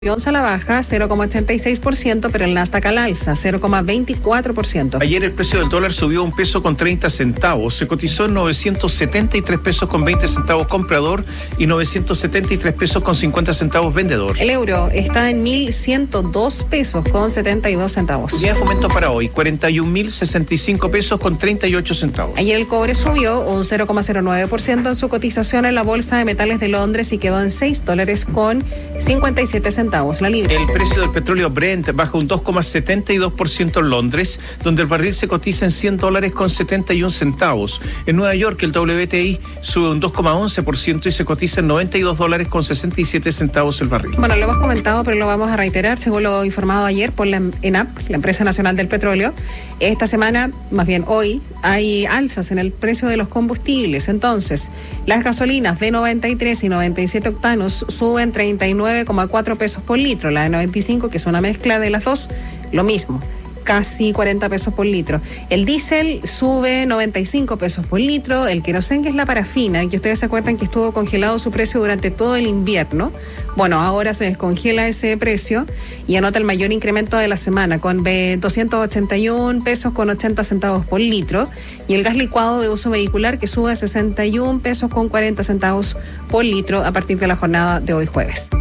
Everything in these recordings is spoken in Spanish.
a la baja, 0,86%, pero el Nasdaq al alza, 0,24%. Ayer el precio del dólar subió $1.30, se cotizó en 973 pesos con 20 centavos comprador y 973 pesos con 50 centavos vendedor. El euro está en 1.102 pesos con 72 centavos. Unidad de fomento para hoy, 41.065 pesos con 38 centavos. Ayer el cobre subió un 0,09% en su cotización en la Bolsa de Metales de Londres y quedó en $6 con 57 centavos la libra. El precio del petróleo Brent baja un 2,72% en Londres, donde el barril se cotiza en $100 con 71 centavos. En Nueva York el WTI sube un 2,11% y se cotiza en $92 con 67 centavos el barril. Bueno, lo hemos comentado, pero lo vamos a reiterar, según lo informado ayer por la ENAP, la Empresa Nacional del Petróleo. Esta semana, más bien hoy, hay alzas en el precio de los combustibles. Entonces, las gasolinas de 93 y 97 octanos suben 39,4 pesos por litro. La de 95, que es una mezcla de las dos, lo mismo, casi 40 pesos por litro. El diésel sube 95 pesos por litro. El querosén, que es la parafina, que ustedes se acuerdan que estuvo congelado su precio durante todo el invierno. Bueno, ahora se descongela ese precio y anota el mayor incremento de la semana con 281 pesos con 80 centavos por litro. Y el gas licuado de uso vehicular, que sube a 61 pesos con 40 centavos por litro a partir de la jornada de hoy jueves.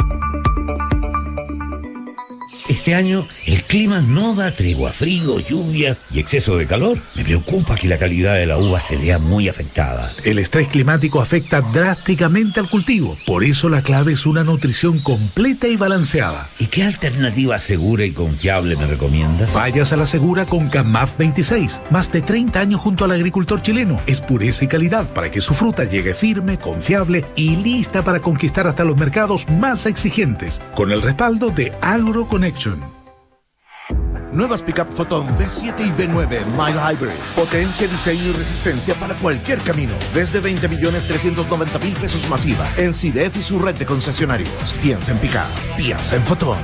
Este año el clima no da tregua, frío, lluvias y exceso de calor. Me preocupa que la calidad de la uva se vea muy afectada. El estrés climático afecta drásticamente al cultivo. Por eso la clave es una nutrición completa y balanceada. ¿Y qué alternativa segura y confiable me recomienda? Vayas a la segura con CAMAF 26. Más de 30 años junto al agricultor chileno. Es pureza y calidad para que su fruta llegue firme, confiable y lista para conquistar hasta los mercados más exigentes. Con el respaldo de AgroConnection. Nuevas Pickup Photon V7 y V9 Mild Hybrid. Potencia, diseño y resistencia para cualquier camino. Desde 20.390.000 pesos masiva. En CIDEF y su red de concesionarios. Piensa en Pickup. Piensa en Photon.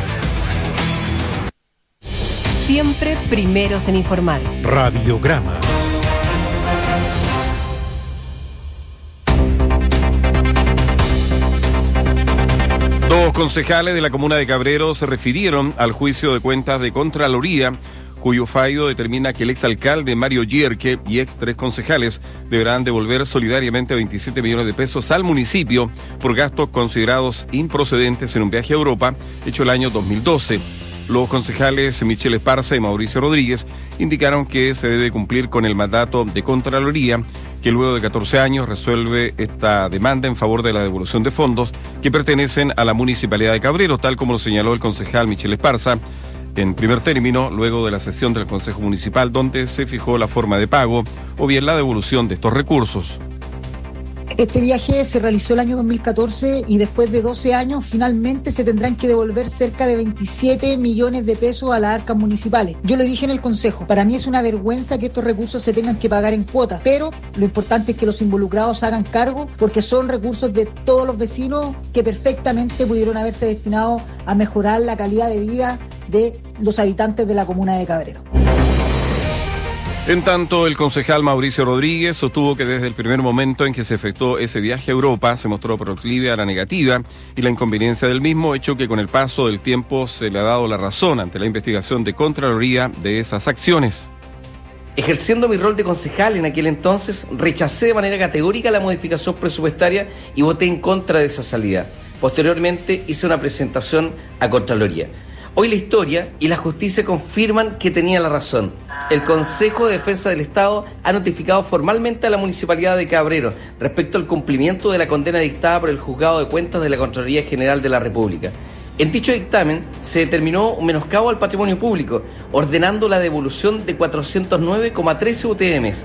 Siempre primeros en informar. Radiograma. Dos concejales de la comuna de Cabrero se refirieron al juicio de cuentas de Contraloría, cuyo fallo determina que el exalcalde Mario Yerke y ex 3 concejales deberán devolver solidariamente 27 millones de pesos al municipio por gastos considerados improcedentes en un viaje a Europa hecho el año 2012. Los concejales Michelle Esparza y Mauricio Rodríguez indicaron que se debe cumplir con el mandato de Contraloría, que luego de 14 años resuelve esta demanda en favor de la devolución de fondos que pertenecen a la Municipalidad de Cabrero, tal como lo señaló el concejal Michelle Esparza en primer término, luego de la sesión del Consejo Municipal, donde se fijó la forma de pago o bien la devolución de estos recursos. Este viaje se realizó el año 2014 y después de 12 años finalmente se tendrán que devolver cerca de 27 millones de pesos a las arcas municipales. Yo lo dije en el Consejo, para mí es una vergüenza que estos recursos se tengan que pagar en cuotas, pero lo importante es que los involucrados hagan cargo porque son recursos de todos los vecinos que perfectamente pudieron haberse destinado a mejorar la calidad de vida de los habitantes de la comuna de Cabrero. En tanto, el concejal Mauricio Rodríguez sostuvo que desde el primer momento en que se efectuó ese viaje a Europa se mostró proclive a la negativa y la inconveniencia del mismo, hecho que con el paso del tiempo se le ha dado la razón ante la investigación de Contraloría de esas acciones. Ejerciendo mi rol de concejal en aquel entonces, rechacé de manera categórica la modificación presupuestaria y voté en contra de esa salida. Posteriormente hice una presentación a Contraloría. Hoy la historia y la justicia confirman que tenía la razón. El Consejo de Defensa del Estado ha notificado formalmente a la Municipalidad de Cabrero respecto al cumplimiento de la condena dictada por el Juzgado de Cuentas de la Contraloría General de la República. En dicho dictamen se determinó un menoscabo al patrimonio público, ordenando la devolución de 409,13 UTMs.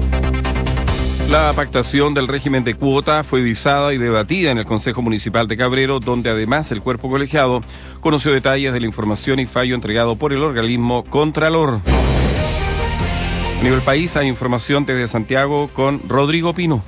La pactación del régimen de cuota fue visada y debatida en el Consejo Municipal de Cabrero, donde además el cuerpo colegiado conoció detalles de la información y fallo entregado por el organismo Contralor. A nivel país hay información desde Santiago con Rodrigo Pino.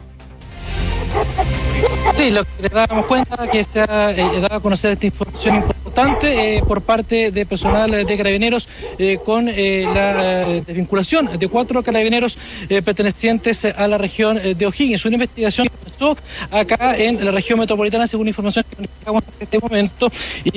Sí, lo que le damos cuenta que se ha dado a conocer esta información importante por parte de personal de Carabineros con la desvinculación de 4 carabineros pertenecientes a la región de O'Higgins. Una investigación acá en la región metropolitana, según información que manejamos en este momento.